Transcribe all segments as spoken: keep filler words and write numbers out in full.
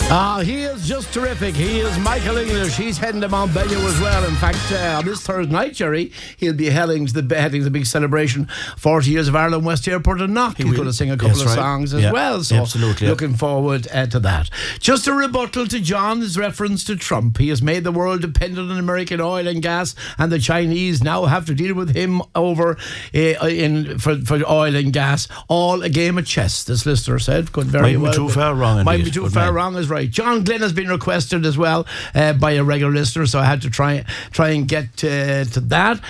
Ah, he is just terrific. He is Michael English. He's heading to Mount Bellew as well. In fact, uh, on this Thursday night, Jerry, he'll be heading to the heading to the big celebration, forty years of Ireland West Airport and Knock. He He's going to sing a couple yes, of right. songs as yeah, well. So absolutely, looking yeah. forward uh, to that. Just a rebuttal to John's reference to Trump. He has made the world dependent on American oil and gas, and the Chinese now have to deal with him over uh, in for, for oil and gas. All a game of chess, this listener said. Could very Might well be too far wrong. Might be too Good far man. wrong is right. John Glenn has been requested as well uh, by a regular listener, so I had to try try and get uh, to that.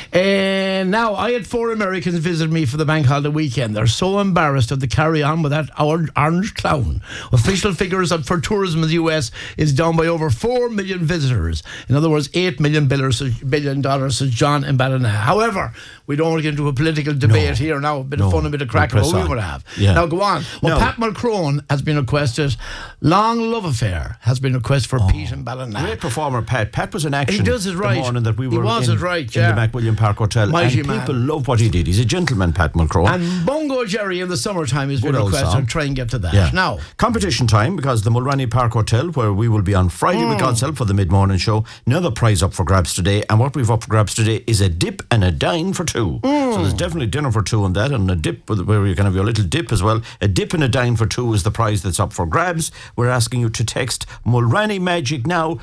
And uh, now I had four Americans visit me for the bank holiday weekend. They're so embarrassed of the carry on with that orange clown. Official figures for tourism in the U S is down by over four million visitors. In other words, eight million billion dollars, says John in Ballina. However, we don't want to get into a political debate no. here now. A bit no. of fun, a bit of crack, what we would have. Yeah. Now go on. Well, no. Pat Mulcrone has been requested. Long love affair has been requested for oh. Pete and Ballina. Great performer, Pat. Pat was in action. He does it right. The morning that we were he was in, it right, in yeah. the MacWilliam Park Hotel. Mighty and man. people love what he did. He's a gentleman, Pat Mulcrone. And Bungo Jerry in the summertime has been requested. I'll try and get to that. Yeah. Now, competition time, because the Mulroney Park Hotel, where we will be on Friday mm. with God's help for the mid-morning show, another prize up for grabs today. And what we've up for grabs today is a dip and a dine for two. Mm. So there's definitely dinner for two on that, and a dip where you can have your little dip as well. A dip and a dine for two is the prize that's up for grabs. We're asking you to text Mulroney Magic now.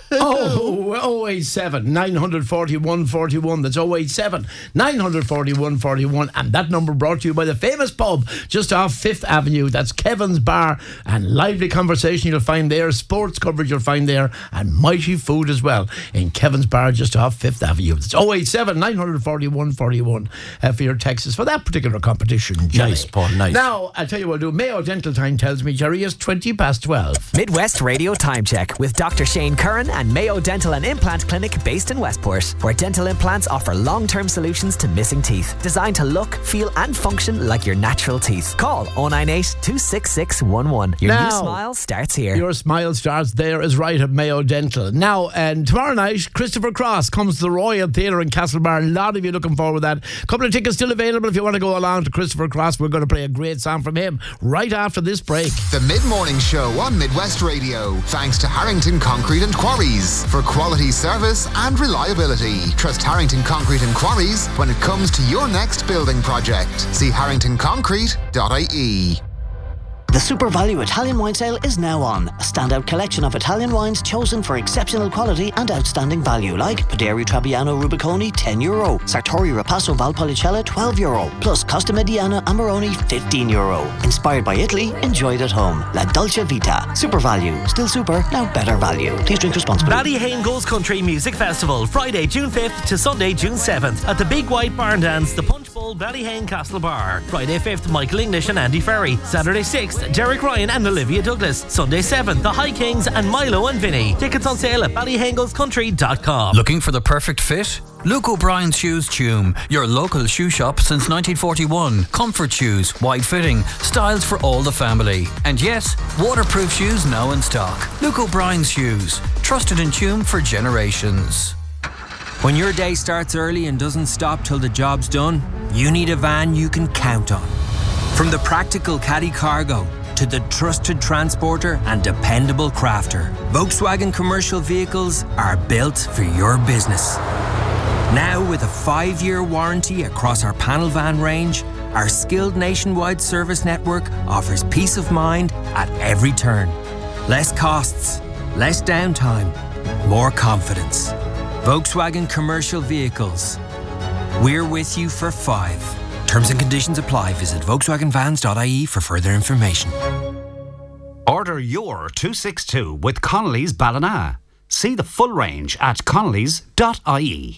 oh, oh eight seven, nine four one, four one. That's oh eight seven, nine four one, four one. And that number brought to you by the famous pub just off Fifth Avenue. That's Kevin's Bar. And lively conversation you'll find there, sports coverage you'll find there, and mighty food as well in Kevin's Bar just off Fifth Avenue. It's oh eight seven, nine four one, four one uh, for your texts for that particular competition, Jerry. Nice, Paul, nice. Now, I'll tell you what I'll do. Mayo Dental Time tells me, Jerry, is twenty past twelve. Midwest Radio Time Check with Doctor Shane Curran and Mayo Dental and Implant Clinic based in Westport, where dental implants offer long-term solutions to missing teeth, designed to look, feel and function like your natural teeth. Call oh nine eight, two six six one one. Your now, new smile starts here. Your smile starts there is right at Mayo Dental. Now, and tomorrow night, Christopher Cross comes to the Royal Theatre in Castlebar. A lot of you looking forward to that. A couple of tickets still available if you want to go along to Christopher Cross. We're going to play a great song from him right after this break. The Mid-Morning Show on Midwest Radio. Thanks to Harrington Concrete and Quarries for quality service and reliability. Trust Harrington Concrete and Quarries when it comes to your next building project. See harrington concrete dot I E. The Super Value Italian Wine Sale is now on. A standout collection of Italian wines chosen for exceptional quality and outstanding value, like Paderi Trebbiano Rubiconi, ten euro, Sartori Rapasso Valpolicella, twelve euro, plus Costa Mediana Amarone, fifteen euro. Inspired by Italy, enjoyed at home. La Dolce Vita. Super Value. Still super, now better value. Please drink responsibly. Ballyhane Goes Country Music Festival, Friday, June fifth to Sunday, June seventh at the Big White Barn Dance, the Punch Bowl, Ballyhane Castle Bar. Friday fifth, Michael English and Andy Ferry. Saturday sixth, Derek Ryan and Olivia Douglas. Sunday seventh, the High Kings and Milo and Vinny. Tickets on sale at ballyhangles country dot com. Looking for the perfect fit? Luke O'Brien's Shoes Tume, your local shoe shop since nineteen forty-one. Comfort shoes, wide fitting, styles for all the family. And yes, waterproof shoes now in stock. Luke O'Brien's Shoes, trusted in Tume for generations. When your day starts early and doesn't stop till the job's done, you need a van you can count on. From the practical caddy cargo to the trusted transporter and dependable crafter, Volkswagen commercial vehicles are built for your business. Now with a five-year warranty across our panel van range, our skilled nationwide service network offers peace of mind at every turn. Less costs, less downtime, more confidence. Volkswagen commercial vehicles. We're with you for five. Terms and conditions apply. Visit volkswagen vans dot I E for further information. Order your two sixty-two with Connolly's Ballina. See the full range at connellys dot I E.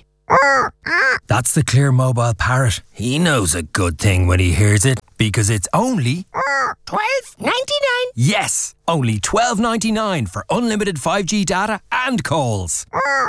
That's the Clear Mobile Parrot. He knows a good thing when he hears it, because it's only twelve ninety-nine. Yes, only twelve ninety-nine for unlimited five G data and calls.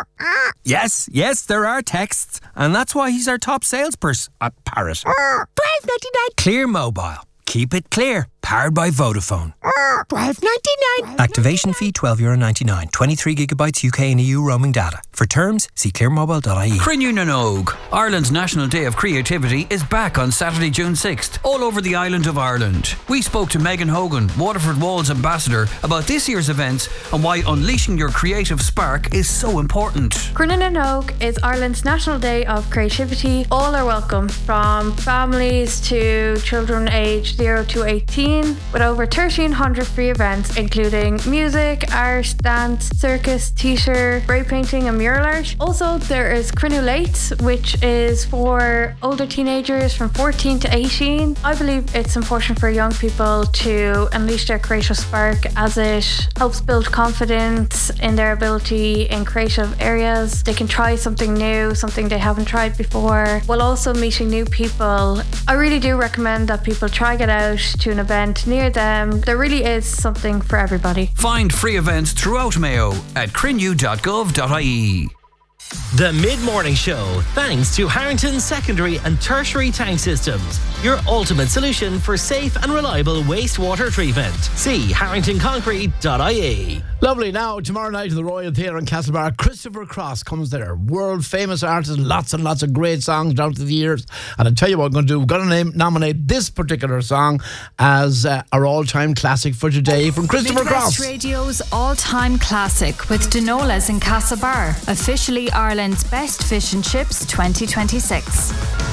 Yes, yes, there are texts, and that's why he's our top salesperson. A parrot. twelve ninety-nine. Clear Mobile. Keep it clear. Powered by Vodafone. twelve ninety-nine. Activation fee twelve euro ninety-nine. twenty-three gigabytes U K and E U roaming data. For terms, see clearmobile dot I E. Crinnew na Nóg, Ireland's National Day of Creativity, is back on Saturday, June sixth, all over the island of Ireland. We spoke to Megan Hogan, Waterford Walls ambassador, about this year's events and why unleashing your creative spark is so important. Crinnew na Nóg is Ireland's National Day of Creativity. All are welcome, from families to children aged zero to eighteen, with over thirteen hundred free events including music, art, dance, circus, theatre, spray painting and mural art. Also, there is Crinnew Late, which is for older teenagers from fourteen to eighteen. I believe it's important for young people to unleash their creative spark, as it helps build confidence in their ability in creative areas. They can try something new, something they haven't tried before, while also meeting new people. I really do recommend that people try get out to an event near them. There really is something for everybody. Find free events throughout Mayo at crinnew dot gov dot I E. The Mid-Morning Show, thanks to Harrington Secondary and Tertiary Tank Systems, your ultimate solution for safe and reliable wastewater treatment. See harrington concrete dot I E. Lovely. Now, tomorrow night at the Royal Theatre in Castlebar, Christopher Cross comes there. World famous artist, lots and lots of great songs down through the years. And I'll tell you what we're going to do. We're going to name, nominate this particular song as uh, our all-time classic for today from Christopher Midwest Cross. Radio's all-time classic with Dinolas in Castlebar, officially Ireland's best fish and chips twenty twenty-six.